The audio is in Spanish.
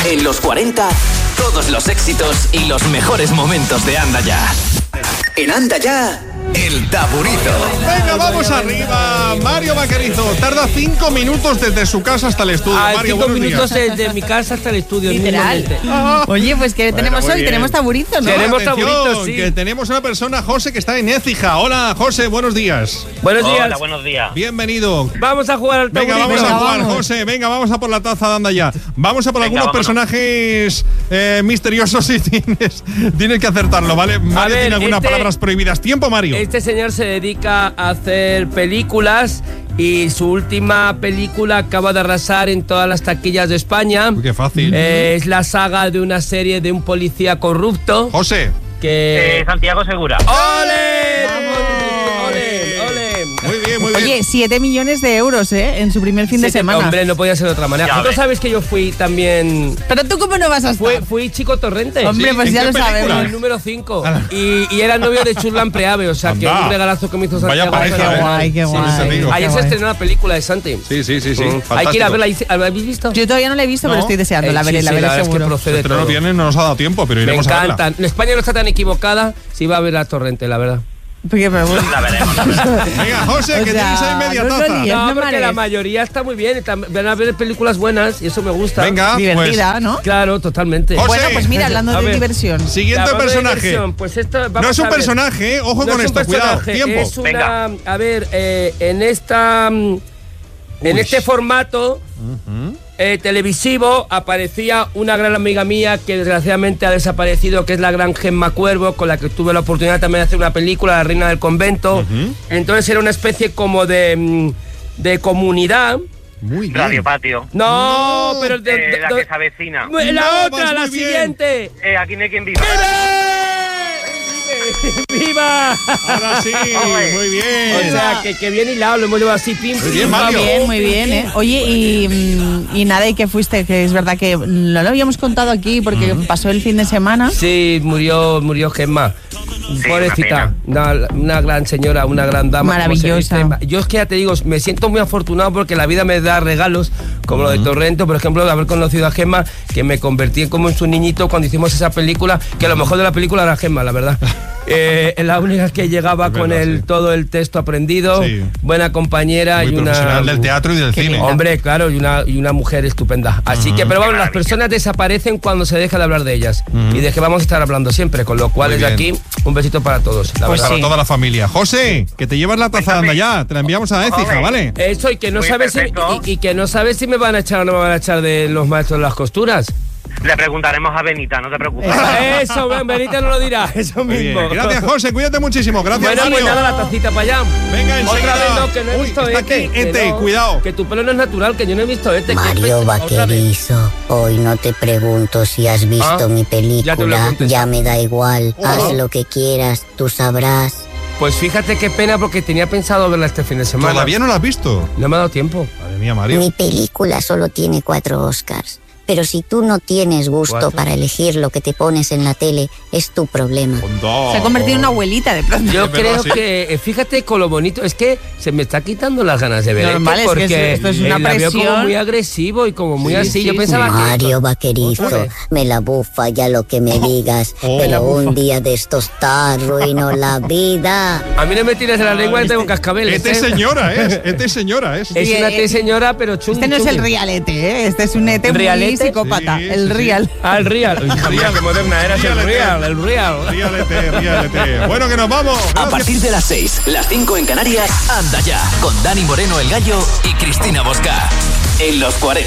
En los 40, todos los éxitos y los mejores momentos de Anda Ya. En Anda Ya, El Taburito. Venga, vamos arriba. Mario Vaquerizo tarda 5 minutos desde su casa hasta el estudio. Mario, 5 minutos desde mi casa hasta el estudio. Literal. Oye, pues ¿qué tenemos hoy? Tenemos Taburizo, ¿no? Tenemos Taburizo, sí. Que tenemos una persona, José, que está en Écija. Hola, José, buenos días. Buenos días. Hola, buenos días. Bienvenido. Vamos a jugar al Taburito. Venga, vamos a jugar, José. Venga, vamos a por la taza de Anda Ya. Vamos a por algunos personajes misteriosos y tienes que acertarlo, ¿vale? Mario tiene algunas palabras prohibidas. Tiempo, Mario. Este señor se dedica a hacer películas y su última película acaba de arrasar en todas las taquillas de España. Uy, qué fácil. Es la saga de una serie de un policía corrupto. José. Santiago Segura. ¡Ole! Muy bien, muy bien. Oye, 7 millones de euros, en su primer fin de semana. Hombre, no podía ser de otra manera. ¿Tú sabes que yo fui también? Pero tú, ¿cómo no vas a estar? Fui Chico Torrente. Hombre, pues ya lo sabemos. El número 5. Y era novio de Churlan Preave, o sea, que un regalazo que me hizo Santiago. Vaya pareja, qué guay, qué guay. Ayer se estrenó la película de Santi. Sí. Hay que ir a verla. ¿La habéis visto? Yo todavía no la he visto, pero estoy deseando. La veré seguro. Es que no viene, no nos ha dado tiempo, pero iremos a verla. Me encantan. España no está tan equivocada si va a ver a Torrente, la verdad. Porque, pero bueno. La veremos. Venga, José, que tenéis ahí media taza. No, porque la mayoría está muy bien. Van a ver películas buenas y eso me gusta. Venga, divertida, ¿no? Claro, totalmente. José, bueno, pues mira, hablando de diversión. Siguiente personaje. Pues esto, no es un personaje, ojo con esto, cuidado. Tiempo. Es una, a ver, en este formato televisivo aparecía una gran amiga mía que desgraciadamente ha desaparecido, que es la gran Gemma Cuervo, con la que tuve la oportunidad también de hacer una película, La Reina del Convento. Entonces era una especie como de comunidad. Muy bien. Radio Patio. No, pero la que se avecina. La otra, la siguiente. Aquí no hay quien viva. ¡Viva! Ahora sí, muy bien. O sea, que bien hilado, lo hemos llevado así, pim, muy bien, Mario. Muy bien. Oye, y nada, ¿y qué fuiste? Que es verdad que no lo habíamos contado aquí porque pasó el fin de semana. Sí, murió Gemma. Pobrecita, una gran señora, una gran dama. Maravillosa. Yo es que ya te digo, me siento muy afortunado porque la vida me da regalos, como lo de Torrento, por ejemplo, de haber conocido a Gemma, que me convertí como en su niñito cuando hicimos esa película, que lo mejor de la película era Gemma, la verdad. La única que llegaba con todo el texto aprendido, buena compañera muy y una profesional del teatro y del cine. Hombre, claro, y una mujer estupenda. Así que, pero vamos, las personas desaparecen cuando se deja de hablar de ellas y de que vamos a estar hablando siempre, con lo cual desde aquí un besito para todos. Pues para toda la familia. José, que te llevas la taza de Anda Ya, te la enviamos a Écija, ¿vale? Eso, y que no sabes si me van a echar o no me van a echar de los maestros de las costuras. Le preguntaremos a Benita, no te preocupes. Eso, Benita no lo dirá, eso mismo. Gracias, José, cuídate muchísimo. Gracias, Mario. Mario. Bueno, pues nada, la tacita para allá. Venga, enseguida. Otra vez no, que no he visto está aquí, cuidado. Que tu pelo no es natural, que yo no he visto Mario Vaquerizo, hoy no te pregunto si has visto mi película, ya me da igual, haz lo que quieras, tú sabrás. Pues fíjate qué pena porque tenía pensado verla este fin de semana. ¿Todavía no la has visto? No me ha dado tiempo. Madre mía, Mario. Mi película solo tiene 4 Oscars. Pero si tú no tienes gusto para elegir lo que te pones en la tele, es tu problema. Se ha convertido en una abuelita de pronto. Yo creo que, fíjate con lo bonito, es que se me está quitando las ganas de ver. Normal, porque es que esto es una la veo presión. como muy agresivo y como muy así. Yo pensaba Mario Vaquerizo, me la bufa ya lo que me digas, pero un día de estos te arruino la vida. A mí no me tires de la lengua, tengo cascabeles. Este es señora, es señora. Es una señora, pero chungi. Este no es el real ET, este es un ET muy psicópata, el real. El real. Qué moderna eras, el real. Realete. Bueno, que nos vamos. Gracias. A partir de las 6, las 5 en Canarias, Anda Ya, con Dani Moreno el Gallo y Cristina Bosca. En los 40.